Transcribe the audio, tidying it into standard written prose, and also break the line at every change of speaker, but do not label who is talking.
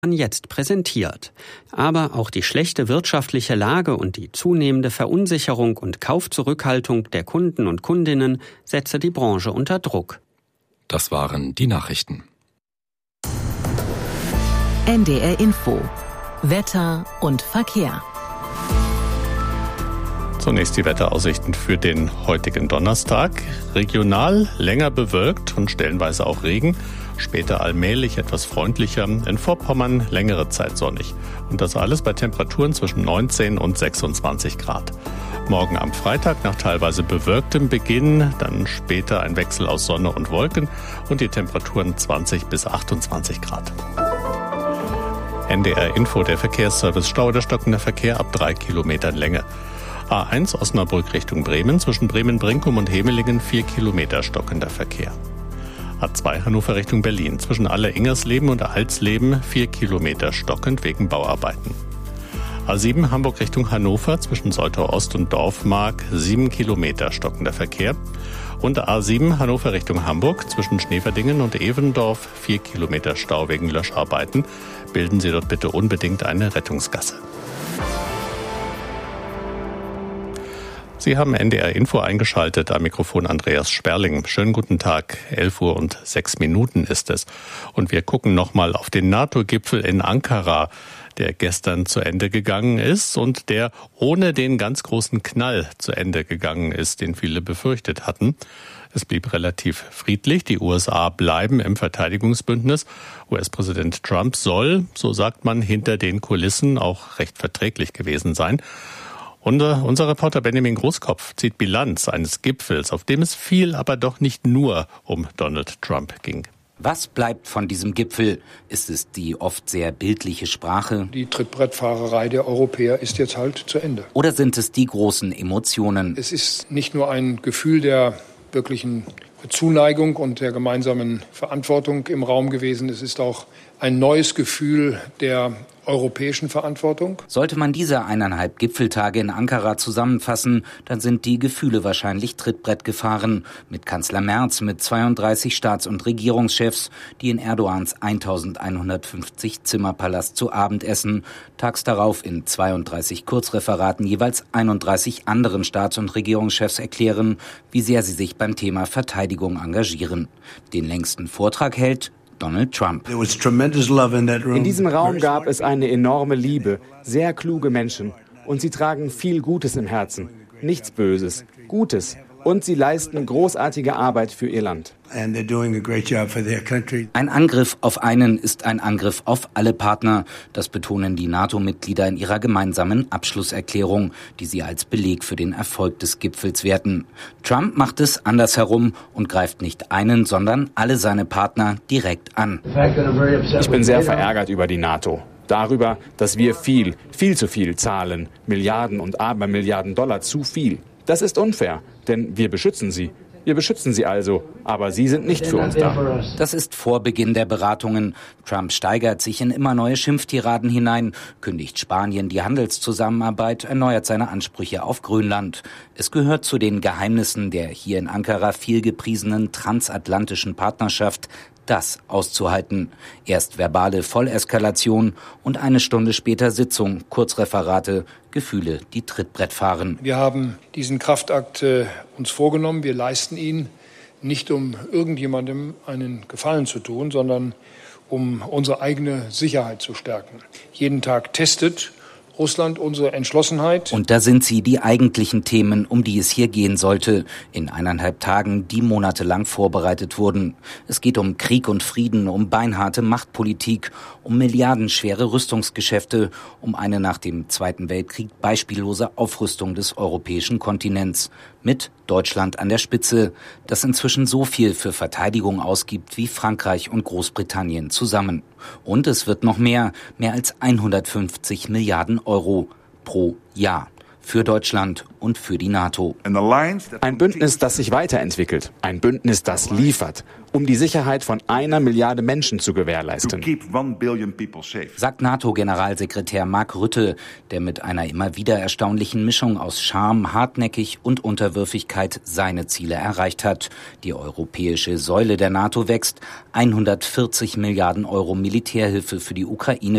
jetzt präsentiert. Aber auch die schlechte wirtschaftliche Lage und die zunehmende Verunsicherung und Kaufzurückhaltung der Kunden und Kundinnen setze die Branche unter Druck.
Das waren die Nachrichten.
NDR Info. Wetter und Verkehr.
Zunächst die Wetteraussichten für den heutigen Donnerstag. Regional länger bewölkt und stellenweise auch Regen. Später allmählich etwas freundlicher. In Vorpommern längere Zeit sonnig. Und das alles bei Temperaturen zwischen 19 und 26 Grad. Morgen am Freitag nach teilweise bewölktem Beginn, dann später ein Wechsel aus Sonne und Wolken und die Temperaturen 20 bis 28 Grad. NDR Info, der Verkehrsservice. Stau oder stockender Verkehr ab 3 Kilometern Länge. A1 Osnabrück Richtung Bremen, zwischen Bremen-Brinkum und Hemelingen 4 Kilometer stockender Verkehr. A2 Hannover Richtung Berlin, zwischen Alle-Ingersleben und Alsleben 4 Kilometer stockend wegen Bauarbeiten. A7 Hamburg Richtung Hannover, zwischen Soltau Ost und Dorfmark 7 Kilometer stockender Verkehr. Und A7 Hannover Richtung Hamburg, zwischen Schneverdingen und Evendorf 4 Kilometer Stau wegen Löscharbeiten. Bilden Sie dort bitte unbedingt eine Rettungsgasse. Sie haben NDR Info eingeschaltet, am Mikrofon Andreas Sperling. Schönen guten Tag, 11:06 Uhr ist es. Und wir gucken nochmal auf den NATO-Gipfel in Ankara, der gestern zu Ende gegangen ist und der ohne den ganz großen Knall zu Ende gegangen ist, den viele befürchtet hatten. Es blieb relativ friedlich. Die USA bleiben im Verteidigungsbündnis. US-Präsident Trump soll, so sagt man, hinter den Kulissen auch recht verträglich gewesen sein. Und unser Reporter Benjamin Großkopf zieht Bilanz eines Gipfels, auf dem es viel, aber doch nicht nur um Donald Trump ging.
Was bleibt von diesem Gipfel? Ist es die oft sehr bildliche Sprache?
Die Trittbrettfahrerei der Europäer ist jetzt halt zu Ende.
Oder sind es die großen Emotionen?
Es ist nicht nur ein Gefühl der wirklichen Zuneigung und der gemeinsamen Verantwortung im Raum gewesen. Es ist auch ein neues Gefühl der europäischen Verantwortung.
Sollte man diese 1,5 Gipfeltage in Ankara zusammenfassen, dann sind die Gefühle wahrscheinlich Trittbrett gefahren. Mit Kanzler Merz, mit 32 Staats- und Regierungschefs, die in Erdogans 1150 Zimmerpalast zu Abend essen, tags darauf in 32 Kurzreferaten jeweils 31 anderen Staats- und Regierungschefs erklären, wie sehr sie sich beim Thema Verteidigung engagieren. Den längsten Vortrag hält Donald Trump.
In diesem Raum gab es eine enorme Liebe, sehr kluge Menschen. Und sie tragen viel Gutes im Herzen. Nichts Böses, Gutes. Und sie leisten großartige Arbeit für ihr Land.
Ein Angriff auf einen ist ein Angriff auf alle Partner. Das betonen die NATO-Mitglieder in ihrer gemeinsamen Abschlusserklärung, die sie als Beleg für den Erfolg des Gipfels werten. Trump macht es andersherum und greift nicht einen, sondern alle seine Partner direkt an.
Ich bin sehr verärgert über die NATO. Darüber, dass wir viel zu viel zahlen. Milliarden und Abermilliarden Dollar zu viel. Das ist unfair, denn wir beschützen sie. Wir beschützen sie also, aber sie sind nicht für uns da.
Das ist vor Beginn der Beratungen. Trump steigert sich in immer neue Schimpftiraden hinein, kündigt Spanien die Handelszusammenarbeit, erneuert seine Ansprüche auf Grönland. Es gehört zu den Geheimnissen der hier in Ankara viel gepriesenen transatlantischen Partnerschaft, das auszuhalten. Erst verbale Volleskalation und eine Stunde später Sitzung, Kurzreferate, Gefühle, die Trittbrett fahren.
Wir haben diesen Kraftakt uns vorgenommen. Wir leisten ihn nicht, um irgendjemandem einen Gefallen zu tun, sondern um unsere eigene Sicherheit zu stärken. Jeden Tag testet Russland unsere Entschlossenheit.
Und da sind sie, die eigentlichen Themen, um die es hier gehen sollte, in 1,5 Tagen, die monatelang vorbereitet wurden. Es geht um Krieg und Frieden, um beinharte Machtpolitik, um milliardenschwere Rüstungsgeschäfte, um eine nach dem Zweiten Weltkrieg beispiellose Aufrüstung des europäischen Kontinents. Mit Deutschland an der Spitze, das inzwischen so viel für Verteidigung ausgibt wie Frankreich und Großbritannien zusammen. Und es wird noch mehr als 150 Milliarden Euro pro Jahr für Deutschland und für die NATO.
Ein Bündnis, das sich weiterentwickelt. Ein Bündnis, das liefert, um die Sicherheit von 1 Milliarde Menschen zu gewährleisten.
Sagt NATO-Generalsekretär Mark Rutte, der mit einer immer wieder erstaunlichen Mischung aus Charme, Hartnäckig und Unterwürfigkeit seine Ziele erreicht hat. Die europäische Säule der NATO wächst, 140 Milliarden Euro Militärhilfe für die Ukraine